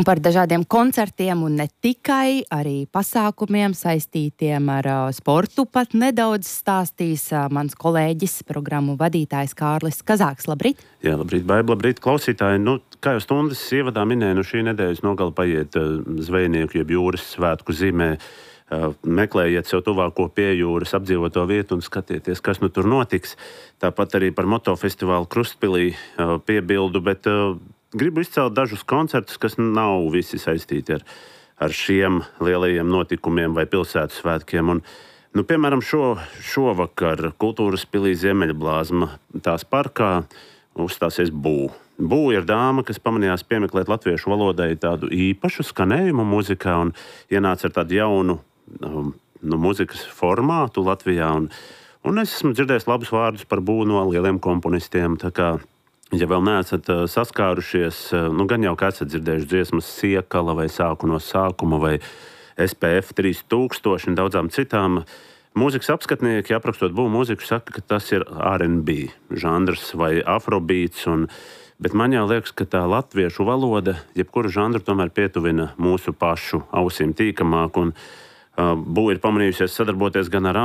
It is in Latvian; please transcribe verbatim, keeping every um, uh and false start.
Un par dažādiem koncertiem un ne tikai, arī pasākumiem saistītiem ar uh, sportu pat nedaudz stāstīs uh, mans kolēģis, programmu vadītājs Kārlis Kazāks. Labrīt! Jā, labrīt, Baiba, labrīt, klausītāji. Nu, kā jau stundas ievadā minēju, nu šī nedēļas nogala paiet uh, zvejnieku jeb jūras svētku zīmē. Uh, meklējiet sev tuvāko pie jūras apdzīvoto vietu un skatieties, kas nu tur notiks. Tāpat arī par motofestivālu Krustpilī uh, piebildu, bet uh, gribu izcelt dažus koncertus, kas nav visi saistīti ar, ar šiem lielajiem notikumiem vai pilsētu svētkiem. Un, nu, piemēram, šo, šovakar Kultūras pilī Ziemeļblāzma tās parkā uzstāsies Bū. Bū ir dāma, kas pamanījās piemeklēt latviešu valodai tādu īpašu skanējumu muzikā un ienāca ar tādu jaunu um, nu, muzikas formātu Latvijā. Un, un es esmu dzirdējis labus vārdus par Bū no lieliem komponistiem, tā kā ja vēl neesat uh, saskārušies, uh, nu gan jau kā esat dzirdējuši dziesmas Siekala vai Sāku no sākuma vai S P F trīs tūkstoši un daudzām citām, mūzikas apskatnieki aprakstot Bū mūziku saka, ka tas ir R and B žanrs vai afrobeats, un, bet man jau liekas, ka tā latviešu valoda jebkuru žanru tomēr pietuvina mūsu pašu ausīm tīkamāk, un uh, Bū ir pamanījusies sadarboties gan ar